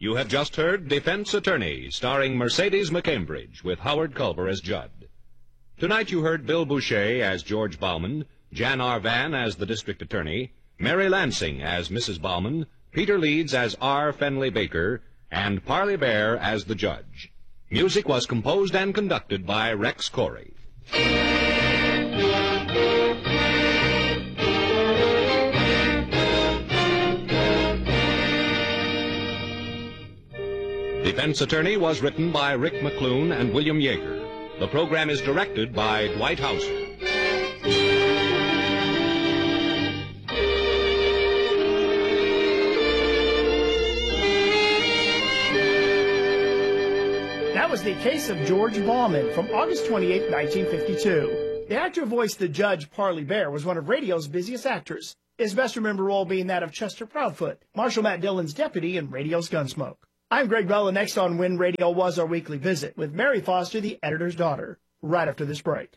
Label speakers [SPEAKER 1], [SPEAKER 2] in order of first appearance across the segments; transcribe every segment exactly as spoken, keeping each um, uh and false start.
[SPEAKER 1] You have just heard Defense Attorney, starring Mercedes McCambridge, with Howard Culver as Judd. Tonight you heard Bill Boucher as George Bauman, Jan R. Van as the District Attorney, Mary Lansing as Missus Bauman, Peter Leeds as R. Fenley Baker, and Parley Bear as the Judge. Music was composed and conducted by Rex Corey. Defense Attorney was written by Rick McClune and William Yeager. The program is directed by Dwight Hauser.
[SPEAKER 2] That was the case of George Bauman from August twenty-eighth, nineteen fifty-two. The actor who voiced the Judge, Parley Bear, was one of radio's busiest actors, his best remembered role being that of Chester Proudfoot, Marshal Matt Dillon's deputy in radio's Gunsmoke. I'm Greg Bell, and next on When Radio Was, our weekly visit with Mary Foster, the editor's daughter, right after this break.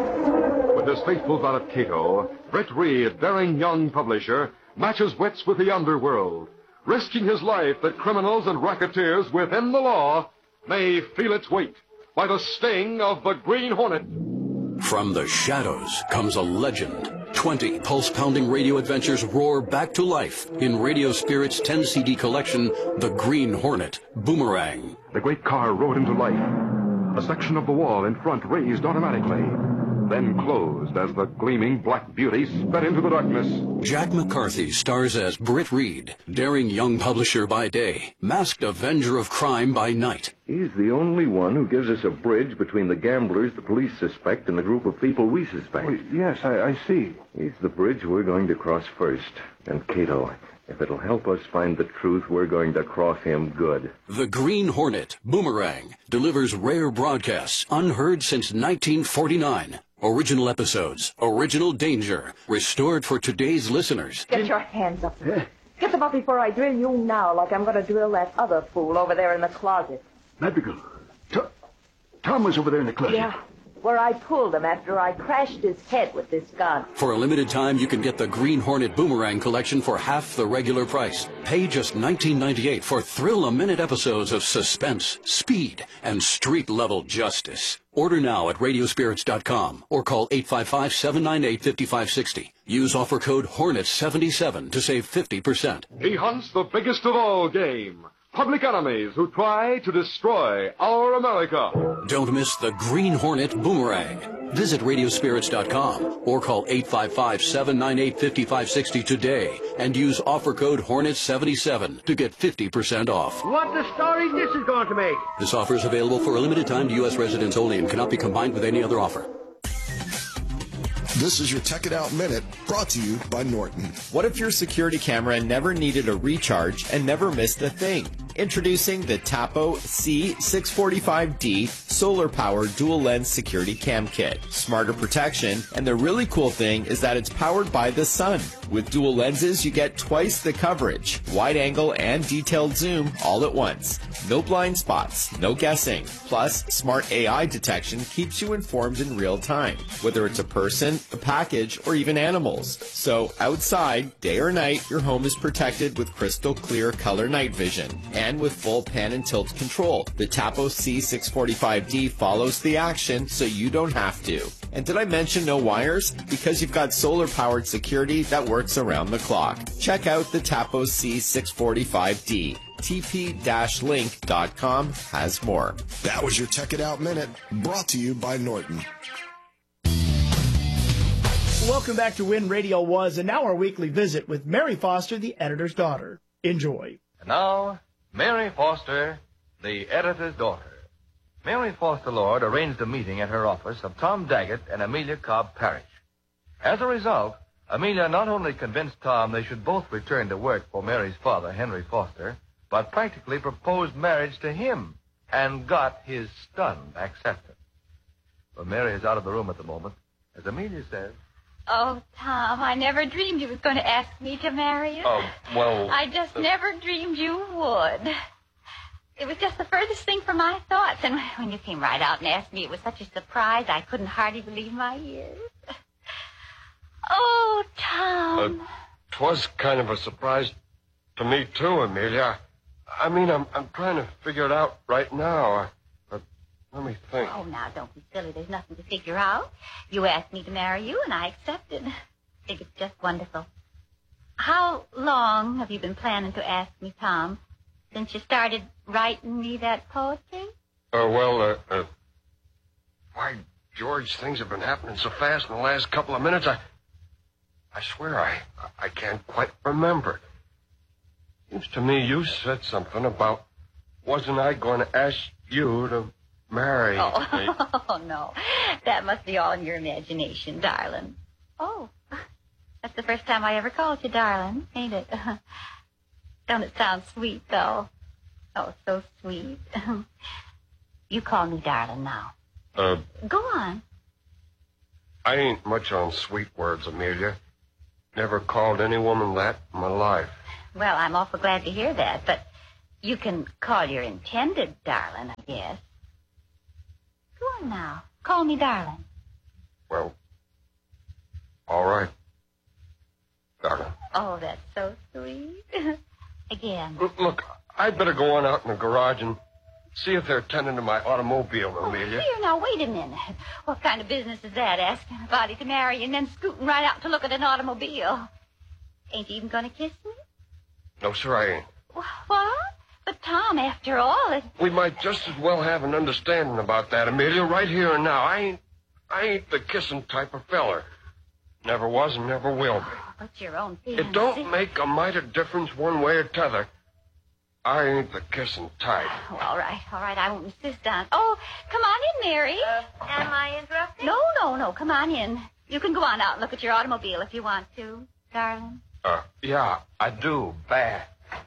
[SPEAKER 3] With his faithful valet Cato, Britt Reed, daring young publisher, matches wits with the underworld, risking his life that criminals and racketeers within the law may feel its weight by the sting of the Green Hornet.
[SPEAKER 4] From the shadows comes a legend. Twenty pulse-pounding radio adventures roar back to life in Radio Spirit's ten C D collection, The Green Hornet, Boomerang.
[SPEAKER 3] The great car rode into life. A section of the wall in front raised automatically, then closed as the gleaming black beauty sped into the darkness.
[SPEAKER 4] Jack McCarthy stars as Britt Reed, daring young publisher by day, masked avenger of crime by night.
[SPEAKER 5] He's the only one who gives us a bridge between the gamblers the police suspect and the group of people we suspect.
[SPEAKER 3] Oh, yes, I, I see.
[SPEAKER 5] He's the bridge we're going to cross first. And Cato, if it'll help us find the truth, we're going to cross him good.
[SPEAKER 4] The Green Hornet, Boomerang, delivers rare broadcasts unheard since nineteen forty-nine. Original episodes, original danger, restored for today's listeners.
[SPEAKER 6] Get your hands up. Get them up before I drill you now, like I'm going to drill that other fool over there in the closet.
[SPEAKER 7] Madrigal, Tom, Tom was over there in the closet.
[SPEAKER 6] Yeah, where I pulled him after I crashed his head with this gun.
[SPEAKER 4] For a limited time, you can get the Green Hornet Boomerang collection for half the regular price. Pay just nineteen ninety-eight for thrill-a-minute episodes of suspense, speed, and street-level justice. Order now at radio spirits dot com or call eight five five, seven nine eight, five five six zero. Use offer code Hornet seventy-seven to save fifty percent.
[SPEAKER 3] He hunts the biggest of all game, public enemies who try to destroy our America.
[SPEAKER 4] Don't miss the Green Hornet Boomerang. Visit radio spirits dot com or call eight five five, seven nine eight, five five six zero today and use offer code Hornet seventy-seven to get fifty percent off.
[SPEAKER 7] What the story this is going to make?
[SPEAKER 4] This offer is available for a limited time to U S residents only and cannot be combined with any other offer.
[SPEAKER 8] This is your Tech It Out Minute, brought to you by Norton.
[SPEAKER 9] What if your security camera never needed a recharge and never missed a thing? Introducing the Tapo C six forty-five D solar-powered dual-lens security cam kit. Smarter protection, and the really cool thing is that it's powered by the sun. With dual lenses, you get twice the coverage, wide angle and detailed zoom all at once. No blind spots, no guessing. Plus, smart A I detection keeps you informed in real time, whether it's a person, a package, or even animals. So outside, day or night, your home is protected with crystal clear color night vision. And with full pan and tilt control. The Tapo C six forty-five D follows the action so you don't have to. And did I mention no wires? Because you've got solar-powered security that works around the clock. Check out the Tapo C six forty-five D. T P link dot com has more.
[SPEAKER 8] That was your Tech It Out Minute, brought to you by Norton.
[SPEAKER 2] Welcome back to When Radio Was, and now our weekly visit with Mary Foster, the editor's daughter. Enjoy.
[SPEAKER 10] And now, Mary Foster, the editor's daughter. Mary Foster Lord arranged a meeting at her office of Tom Daggett and Amelia Cobb Parrish. As a result, Amelia not only convinced Tom they should both return to work for Mary's father, Henry Foster, but practically proposed marriage to him and got his stunned acceptance. But Mary is out of the room at the moment. As Amelia says...
[SPEAKER 11] Oh, Tom, I never dreamed you was going to ask me to marry you.
[SPEAKER 10] Oh, well...
[SPEAKER 11] I just uh, never dreamed you would. It was just the furthest thing from my thoughts. And when you came right out and asked me, it was such a surprise, I couldn't hardly believe my ears. Oh, Tom.
[SPEAKER 12] Uh, 'twas kind of a surprise to me, too, Amelia. I mean, I'm I'm trying to figure it out right now. But let me think.
[SPEAKER 11] Oh, now, don't be silly. There's nothing to figure out. You asked me to marry you, and I accepted. I think it's just wonderful. How long have you been planning to ask me, Tom? Since you started writing me that poetry?
[SPEAKER 12] Oh, uh, well, uh, uh, why, George, things have been happening so fast in the last couple of minutes, I, I swear I, I can't quite remember. Seems to me you said something about, wasn't I going to ask you to marry
[SPEAKER 11] oh.
[SPEAKER 12] me?
[SPEAKER 11] Oh, no. That must be all in your imagination, darling. Oh, that's the first time I ever called you darling, ain't it? Don't it sound sweet, though? Oh, so sweet. You call me darling now.
[SPEAKER 12] Uh,
[SPEAKER 11] Go on.
[SPEAKER 12] I ain't much on sweet words, Amelia. Never called any woman that in my life.
[SPEAKER 11] Well, I'm awful glad to hear that, but you can call your intended darling, I guess. Go on now. Call me darling.
[SPEAKER 12] Well, all right. Darling.
[SPEAKER 11] Oh, that's so sweet. Again.
[SPEAKER 12] Look, I'd better go on out in the garage and see if they're tending to my automobile, Amelia.
[SPEAKER 11] Oh, here, now, wait a minute. What kind of business is that, asking a body to marry you and then scooting right out to look at an automobile? Ain't you even going to kiss me?
[SPEAKER 12] No, sir, I ain't.
[SPEAKER 11] What? But, Tom, after all, it...
[SPEAKER 12] We might just as well have an understanding about that, Amelia, right here and now. I ain't, I ain't the kissing type of feller. Never was and never will be.
[SPEAKER 11] Oh, but your own feelings...
[SPEAKER 12] It don't make a mite of difference one way or t'other. I ain't the kissing type.
[SPEAKER 11] Oh, all right, all right, I won't insist on... Oh, come on in, Mary.
[SPEAKER 6] Uh, am I interrupting?
[SPEAKER 11] No, no, no, come on in. You can go on out and look at your automobile if you want to, darling.
[SPEAKER 12] Uh, yeah, I do, bad.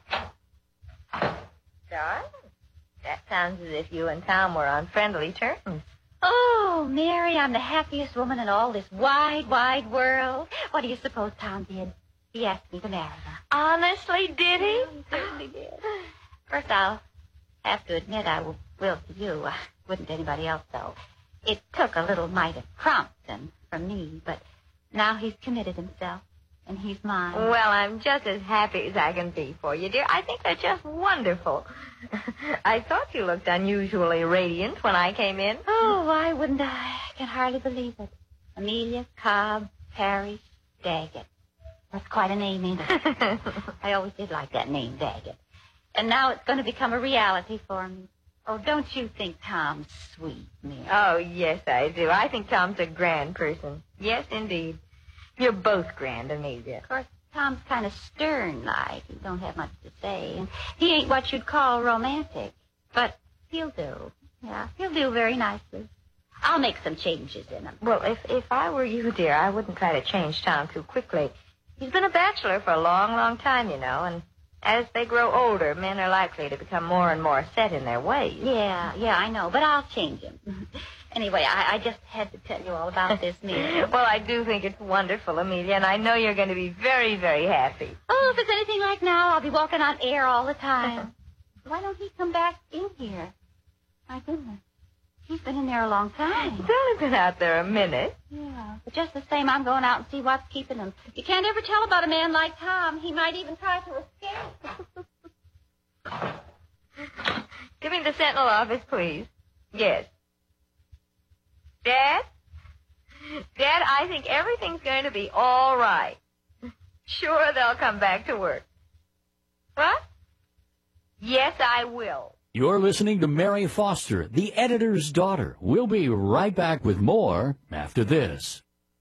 [SPEAKER 6] Darling, that sounds as if you and Tom were on friendly terms.
[SPEAKER 11] Oh, Mary, I'm the happiest woman in all this wide, wide world. What do you suppose Tom did? He asked me to marry him.
[SPEAKER 6] Honestly, did he?
[SPEAKER 11] Yeah, he certainly did. First, I'll have to admit I will, will to you. I wouldn't to anybody else, though. It took a little mite of prompting from me, but now he's committed himself, and he's mine.
[SPEAKER 6] Well, I'm just as happy as I can be for you, dear. I think they're just wonderful. I thought you looked unusually radiant when I came in.
[SPEAKER 11] Oh, why wouldn't I? I can hardly believe it. Amelia Cobb Parrish Daggett. That's quite a name, ain't it? I always did like that name, Daggett. And now it's going to become a reality for me. Oh, don't you think Tom's sweet, Mary?
[SPEAKER 6] Oh, yes, I do. I think Tom's a grand person. Yes, indeed. You're both grand, Amelia.
[SPEAKER 11] Of course, Tom's kind of stern-like. He don't have much to say. And he ain't what you'd call romantic. But he'll do. Yeah, he'll do very nicely. I'll make some changes in him.
[SPEAKER 6] Well, if, if I were you, dear, I wouldn't try to change Tom too quickly. He's been a bachelor for a long, long time, you know, and as they grow older, men are likely to become more and more set in their ways.
[SPEAKER 11] Yeah, yeah, I know, but I'll change him. Anyway, I, I just had to tell you all about this meeting.
[SPEAKER 6] Well, I do think it's wonderful, Amelia, and I know you're going to be very, very happy.
[SPEAKER 11] Oh, if it's anything like now, I'll be walking on air all the time. Why don't he come back in here? My goodness. He's been in there a long time.
[SPEAKER 6] He's only been out there a minute.
[SPEAKER 11] Yeah, but just the same, I'm going out and see what's keeping him. You can't ever tell about a man like Tom. He might even try to escape.
[SPEAKER 6] Give me the Sentinel office, please. Yes. Dad? Dad, I think everything's going to be all right. Sure, they'll come back to work. What? Yes, I will.
[SPEAKER 13] You're listening to Mary Foster, the editor's daughter. We'll be right back with more after this.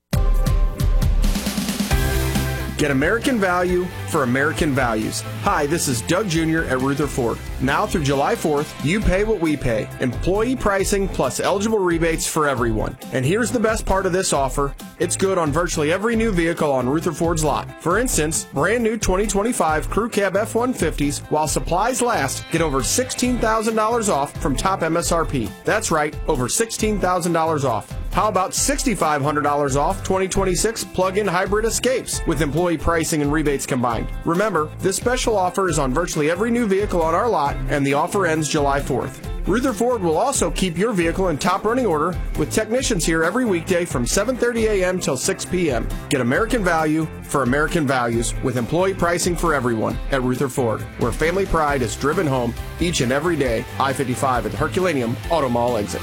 [SPEAKER 14] Get American value for American values. Hi, this is Doug Junior at Rutherford. Now through July fourth, you pay what we pay. Employee pricing plus eligible rebates for everyone. And here's the best part of this offer. It's good on virtually every new vehicle on Rutherford's lot. For instance, brand new twenty twenty-five Crew Cab F one fifties, while supplies last, get over sixteen thousand dollars off from top M S R P. That's right, over sixteen thousand dollars off. How about six thousand five hundred dollars off twenty twenty-six plug-in hybrid Escapes with employee pricing and rebates combined? Remember, this special offer is on virtually every new vehicle on our lot, and the offer ends July fourth. Ruther Ford will also keep your vehicle in top running order with technicians here every weekday from seven thirty a.m. till six p.m. Get American value for American values with employee pricing for everyone at Ruther Ford, where family pride is driven home each and every day. I fifty-five at the Herculaneum Auto Mall exit.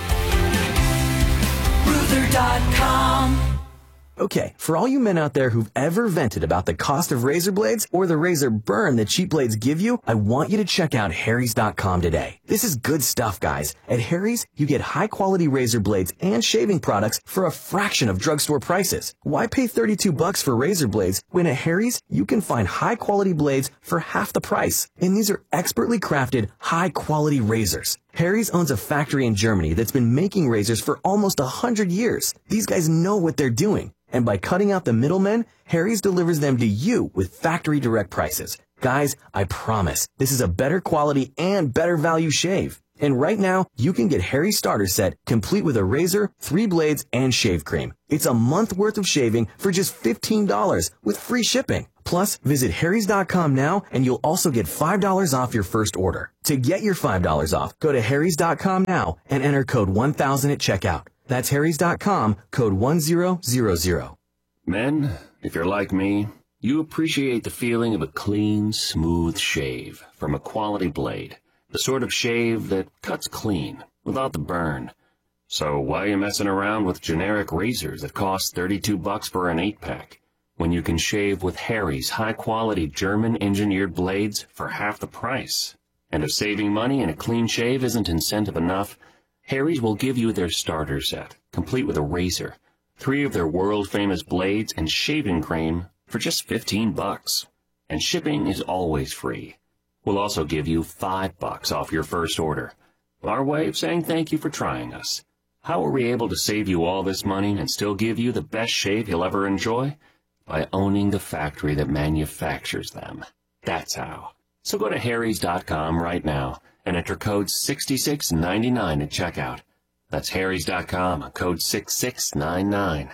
[SPEAKER 15] Ruther dot com.
[SPEAKER 16] Okay, for all you men out there who've ever vented about the cost of razor blades or the razor burn that cheap blades give you, I want you to check out Harry's dot com today. This is good stuff, guys. At Harry's, you get high-quality razor blades and shaving products for a fraction of drugstore prices. Why pay thirty-two bucks for razor blades when at Harry's, you can find high-quality blades for half the price? And these are expertly crafted, high-quality razors. Harry's owns a factory in Germany that's been making razors for almost a hundred years. These guys know what they're doing. And by cutting out the middlemen, Harry's delivers them to you with factory direct prices. Guys, I promise, this is a better quality and better value shave. And right now, you can get Harry's starter set complete with a razor, three blades, and shave cream. It's a month worth of shaving for just fifteen dollars with free shipping. Plus, visit Harry's dot com now and you'll also get five dollars off your first order. To get your five dollars off, go to Harry's dot com now and enter code one thousand at checkout. That's Harry's dot com, code one thousand.
[SPEAKER 17] Men, if you're like me, you appreciate the feeling of a clean, smooth shave from a quality blade. The sort of shave that cuts clean, without the burn. So why are you messing around with generic razors that cost thirty-two bucks for an eight-pack, when you can shave with Harry's high-quality German-engineered blades for half the price? And if saving money and a clean shave isn't incentive enough, Harry's will give you their starter set, complete with a razor, three of their world-famous blades, and shaving cream for just fifteen bucks. And shipping is always free. We'll also give you five bucks off your first order. Our way of saying thank you for trying us. How are we able to save you all this money and still give you the best shave you'll ever enjoy? By owning the factory that manufactures them. That's how. So go to Harry's dot com right now and enter code six six nine nine at checkout. That's Harry's dot com, code six six nine nine.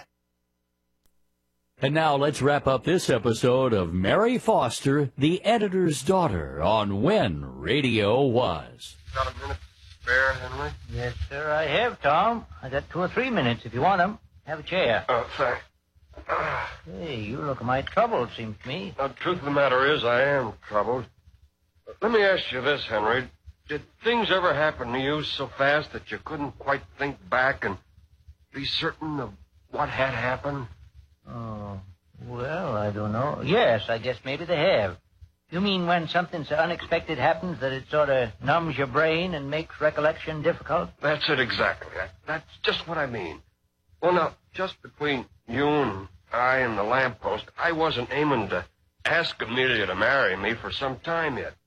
[SPEAKER 13] And now let's wrap up this episode of Mary Foster, the Editor's Daughter, on When Radio Was.
[SPEAKER 12] Got a minute spare, Henry?
[SPEAKER 18] Yes, sir, I have, Tom. I got two or three minutes if you want them. Have a chair.
[SPEAKER 12] Oh, thanks.
[SPEAKER 18] Hey, you look mighty troubled, seems to me.
[SPEAKER 12] The truth of the matter is, I am troubled. Let me ask you this, Henry. Did things ever happen to you so fast that you couldn't quite think back and be certain of what had happened?
[SPEAKER 18] Oh, well, I don't know. Yes, I guess maybe they have. You mean when something so unexpected happens that it sort of numbs your brain and makes recollection difficult?
[SPEAKER 12] That's it exactly. That, that's just what I mean. Well, now, just between you and I and the lamppost, I wasn't aiming to ask Amelia to marry me for some time yet.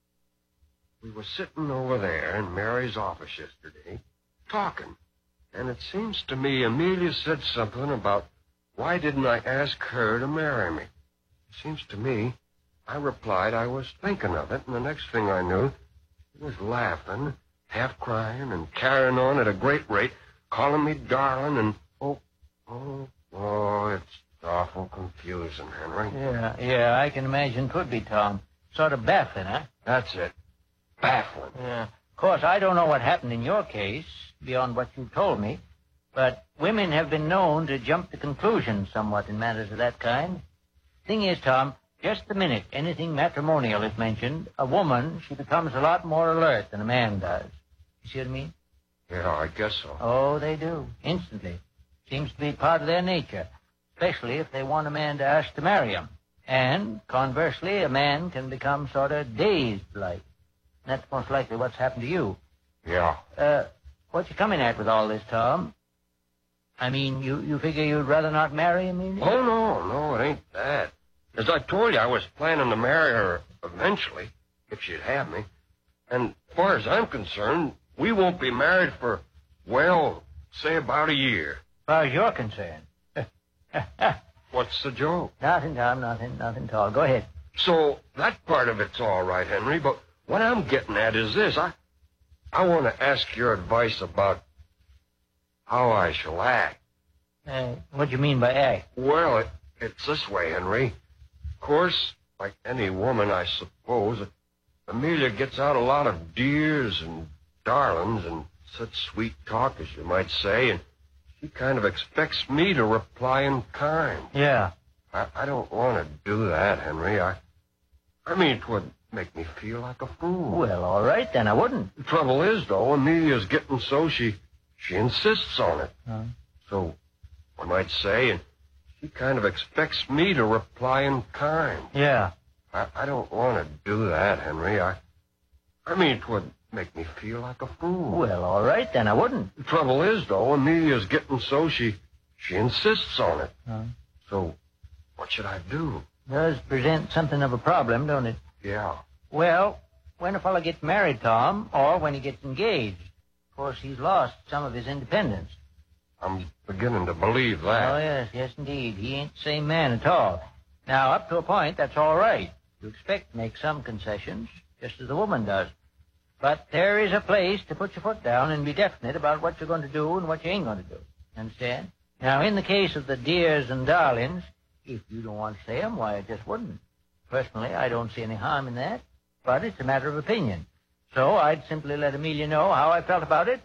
[SPEAKER 12] We were sitting over there in Mary's office yesterday, talking, and it seems to me Amelia said something about why didn't I ask her to marry me. It seems to me I replied I was thinking of it, and the next thing I knew, she was laughing, half crying, and carrying on at a great rate, calling me darling, and oh, oh, oh, it's awful confusing, Henry.
[SPEAKER 18] Yeah, yeah, I can imagine it would be, Tom. Sort of baffling, huh?
[SPEAKER 12] That's it. Baffling.
[SPEAKER 18] Yeah. Of course, I don't know what happened in your case, beyond what you told me, but women have been known to jump to conclusions somewhat in matters of that kind. Thing is, Tom, just the minute anything matrimonial is mentioned, a woman, she becomes a lot more alert than a man does. You see what I mean?
[SPEAKER 12] Yeah, I guess so.
[SPEAKER 18] Oh, they do. Instantly. Seems to be part of their nature, especially if they want a man to ask to marry them. And, conversely, a man can become sort of dazed-like. That's most likely what's happened to you.
[SPEAKER 12] Yeah.
[SPEAKER 18] Uh, what you coming at with all this, Tom? I mean, you, you figure you'd rather not marry Amelia?
[SPEAKER 12] Oh, no, no, it ain't that. As I told you, I was planning to marry her eventually, if she'd have me. And as far as I'm concerned, we won't be married for, well, say about a year.
[SPEAKER 18] As far as you're concerned.
[SPEAKER 12] What's the joke?
[SPEAKER 18] Nothing, Tom, nothing, nothing at all. Go ahead.
[SPEAKER 12] So, that part of it's all right, Henry, but what I'm getting at is this. I, I want to ask your advice about how I shall act.
[SPEAKER 18] Uh, what do you mean by act?
[SPEAKER 12] Well, it, it's this way, Henry. Of course, like any woman, I suppose, Amelia gets out a lot of deers and darlings and such sweet talk, as you might say, and she kind of expects me to reply in kind.
[SPEAKER 18] Yeah.
[SPEAKER 12] I, I don't want to do that, Henry. I, I mean, it would make me feel like a fool.
[SPEAKER 18] Well, all right, then I wouldn't.
[SPEAKER 12] The trouble is, though, Amelia's getting so she, she insists on it.
[SPEAKER 18] Huh?
[SPEAKER 12] So, I might say, and she kind of expects me to reply in kind.
[SPEAKER 18] Yeah.
[SPEAKER 12] I, I don't want to do that, Henry. I, I mean, it would make me feel like a fool.
[SPEAKER 18] Well, all right, then I wouldn't.
[SPEAKER 12] The trouble is, though, Amelia's getting so she, she insists on it.
[SPEAKER 18] Huh?
[SPEAKER 12] So, what should I do?
[SPEAKER 18] Does present something of a problem, don't it?
[SPEAKER 12] Yeah.
[SPEAKER 18] Well, when a fellow gets married, Tom, or when he gets engaged, of course, he's lost some of his independence.
[SPEAKER 12] I'm beginning to believe that.
[SPEAKER 18] Oh, yes, yes, indeed. He ain't the same man at all. Now, up to a point, that's all right. You expect to make some concessions, just as the woman does. But there is a place to put your foot down and be definite about what you're going to do and what you ain't going to do. Understand? Now, in the case of the dears and darlings, if you don't want to say 'em, why, I just wouldn't. Personally, I don't see any harm in that, but it's a matter of opinion. So I'd simply let Amelia know how I felt about it